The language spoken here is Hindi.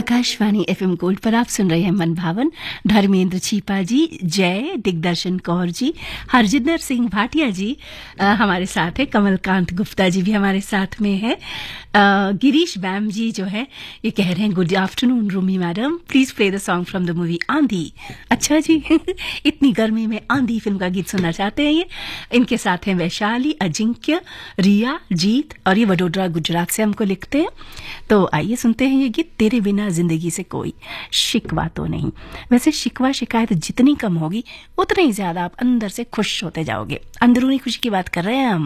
आकाशवाणी एफएम गोल्ड पर आप सुन रहे हैं मन भावन। धर्मेंद्र छीपा जी, जय, दिग्दर्शन कौर जी, हरजिंदर सिंह भाटिया जी हमारे साथ है, कमलकांत गुप्ता जी भी हमारे साथ में है, गिरीश बैम जी जो है ये कह रहे हैं good afternoon Rumi madam, please play the song from the movie आंधी। अच्छा जी इतनी गर्मी में आंधी फिल्म का गीत सुनना चाहते हैं ये। इनके साथ हैं वैशाली, अजिंक्य, रिया, जीत और ये वडोदरा गुजरात से हमको लिखते हैं। तो आइए सुनते हैं ये गीत, तेरे बिना जिंदगी से कोई शिकवा तो नहीं। वैसे शिकवा शिकायत जितनी कम होगी उतना ही ज्यादा आप अंदर से खुश होते जाओगे। अंदरूनी खुशी की बात कर रहे हैं हम।